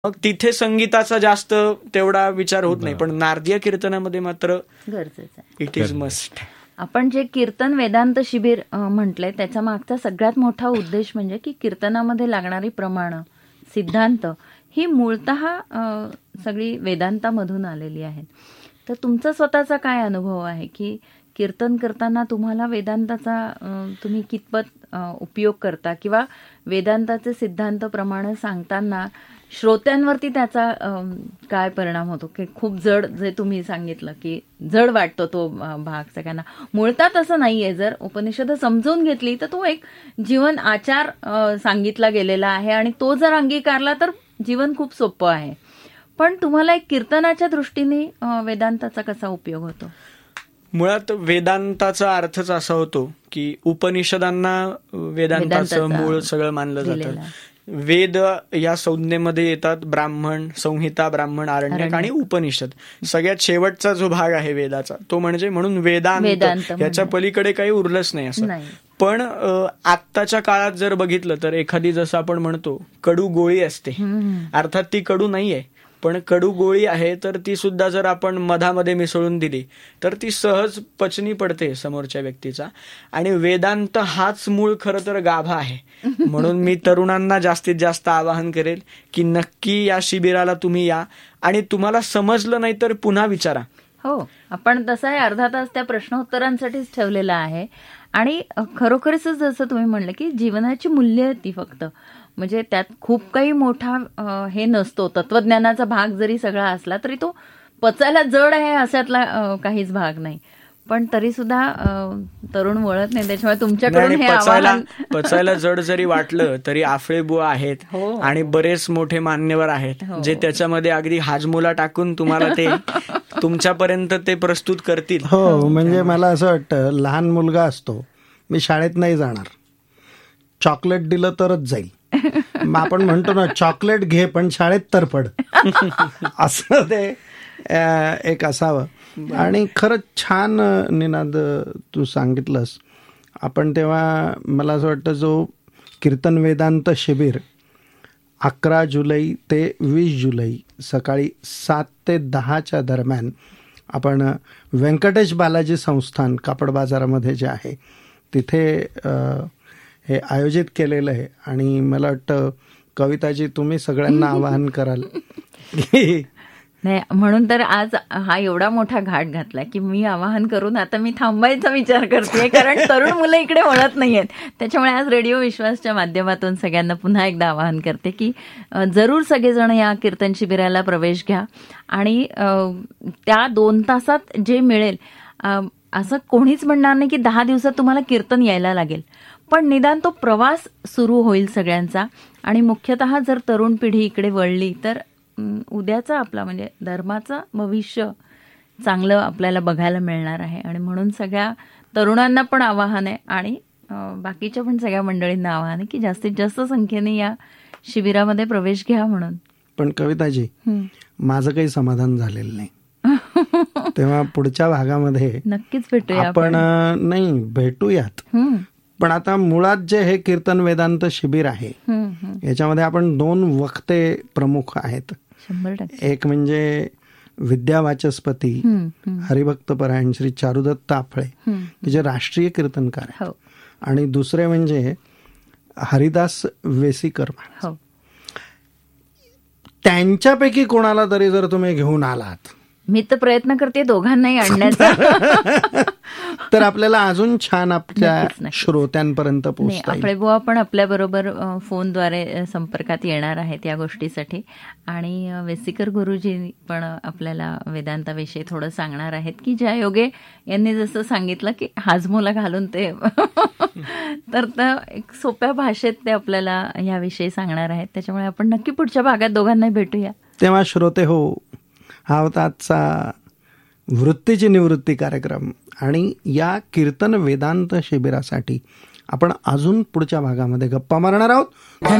मग तिथे संगीताचा जास्त तेवढा विचार होत नाही, पण नारदीय कीर्तनामध्ये मात्र गरजेचं आहे. It is must. आपण जे कीर्तन वेदांत शिबिर म्हटलंय त्याच्या मागचा सगळ्यात मोठा उद्देश म्हणजे की कीर्तनामध्ये लागणारी प्रमाणं, सिद्धांत ही मूळतः सगळी वेदांतामधून आलेली आहेत. तर तुमचा स्वतःचा काय अनुभव आहे की कीर्तन करताना तुम्हाला वेदांताचा तुम्ही कितपत उपयोग करता किंवा वेदांताचे सिद्धांत प्रमाणे सांगताना श्रोत्यांवरती त्याचा काय परिणाम होतो? की खूप जड, जे तुम्ही सांगितलं की जड वाटतो तो भाग सगळ्यांना. मुळात तसं नाहीये. जर उपनिषद समजून घेतली तर तो एक जीवन आचार सांगितला गेलेला आहे आणि तो जर अंगीकारला तर जीवन खूप सोपं आहे. पण तुम्हाला एक कीर्तनाच्या दृष्टीने वेदांताचा कसा उपयोग होतो? मुळात वेदांताचा अर्थच असा होतो की उपनिषदांना वेदांताचं मूळ सगळं मानलं जातं. वेद या संज्ञेमध्ये येतात ब्राह्मण, संहिता, ब्राह्मण, आरण्यक आणि उपनिषद. सगळ्यात शेवटचा जो भाग आहे वेदाचा तो म्हणजे म्हणून वेदांत. याच्या पलीकडे काही उरलंच नाही असं. पण आत्ताच्या काळात जर बघितलं तर एखादी, जसं आपण म्हणतो, कडू गोळी असते, अर्थात ती कडू नाहीये पण कडू गोळी आहे, तर ती सुद्धा जर आपण मधामध्ये मिसळून दिली तर ती सहज पचनी पडते समोरच्या व्यक्तीचा. आणि वेदांत हाच मूळ खरं तर गाभा आहे. म्हणून मी तरुणांना जास्तीत जास्त आवाहन करेल की नक्की या शिबिराला तुम्ही या आणि तुम्हाला समजलं नाही तर पुन्हा विचारा. हो, आपण तसं आहे अर्धा तास त्या प्रश्नोत्तरांसाठीच ठेवलेला आहे. आणि खरोखरच जसं तुम्ही म्हणलं की जीवनाची मूल्य आहे ती फक्त, म्हणजे त्यात खूप काही मोठा हे नसतो. तत्वज्ञानाचा भाग जरी सगळा असला तरी तो पचायला जड आहे अशातला काहीच भाग नाही. पण तरी सुद्धा तरुण वळत नाही. त्याच्यामुळे तुमच्याकडून हे आवाहन, पचायला जड जरी वाटलं तरी आफळे बुवा आहेत आणि बरेच मोठे मान्यवर आहेत जे त्याच्यामध्ये अगदी हाजमोला टाकून तुम्हाला ते तुमच्यापर्यंत ते प्रस्तुत करतील. हो, म्हणजे मला असं वाटतं, लहान मुलगा असतो, मी शाळेत नाही जाणार, चॉकलेट दिलं तरच जाईल. मग आपण म्हणतो ना, चॉकलेट घे पण शाळेत तर पड, असं ते एक असावं. आणि खरंच छान निनाद तू सांगितलंस. आपण तेव्हा मला असं वाटतं जो कीर्तन वेदांत शिबिर 11 जुलै ते 20 जुलै सकाळी 7 ते 10च्या दरम्यान आपण व्यंकटेश बालाजी संस्थान कापड बाजारामध्ये जे आहे तिथे हे आयोजित केलेलं आहे. आणि मला वाटतं कविताजी तुम्ही सगळ्यांना आवाहन कराल की नाही, म्हणून तर आज हा एवढा मोठा घाट घातला की मी आवाहन करून आता मी थांबायचा विचार करते, कारण तरुण मुलं इकडे वळत नाहीयेत. त्याच्यामुळे आज रेडिओ विश्वासच्या माध्यमातून सगळ्यांना पुन्हा एकदा आवाहन करते की जरूर सगळेजण या कीर्तन शिबिराला प्रवेश घ्या. आणि त्या 2 तासात जे मिळेल, असं कोणीच म्हणणार नाही की 10 दिवसात तुम्हाला कीर्तन यायला लागेल, पण निदान तो प्रवास सुरू होईल सगळ्यांचा. आणि मुख्यतः जर तरुण पिढी इकडे वळली तर उद्याचा आपला म्हणजे धर्माचं भविष्य चांगलं आपल्याला बघायला मिळणार आहे. आणि म्हणून सगळ्या तरुणांना पण आवाहन आहे आणि बाकीच्या पण सगळ्या मंडळींना आवाहन आहे की जास्तीत जास्त संख्येने या शिबिरामध्ये प्रवेश घ्या म्हणून. पण कविताजी, माझं काही समाधान झालेलं नाही. तेव्हा पुढच्या भागामध्ये नक्कीच भेटूया आपण. नाही, भेटूयात. पण आता मुळात जे हे कीर्तन वेदांत शिबिर आहे याच्यामध्ये आपण 2 वक्ते प्रमुख आहेत. 100%. एक म्हणजे विद्यावाचस्पती हरिभक्तपरायण श्री चारुदत्त आफळे, जे राष्ट्रीय कीर्तनकार आहेत. आणि दुसरे म्हणजे हरिदास वेसीकर. त्यांच्यापैकी कोणाला तरी जर तुम्ही घेऊन आलात, मी तर प्रयत्न करते दोघांनाही आणण्याचा, तर आपल्याला अजून छान आपल्या श्रोत्यांपर्यंत पोहोचता येईल. आपले बुवा पण आपल्याबरोबर फोनद्वारे संपर्कात येणार आहेत या गोष्टीसाठी. आणि वेसीकर गुरुजी पण आपल्याला वेदांताविषयी थोडं सांगणार आहेत की ज्या योगे यांनी जसं सांगितलं की हाजमोला घालून ते तर एक सोप्या भाषेत ते आपल्याला याविषयी सांगणार आहेत. त्याच्यामुळे आपण नक्की पुढच्या भागात दोघांनाही भेटूया. तेव्हा श्रोते हो, हा होता आजचा वृत्तीची निवृत्ती कार्यक्रम. आणि या कीर्तन वेदांत शिबिरासाठी आपण अजून पुढच्या भागामध्ये गप्पा मारणार आहोत.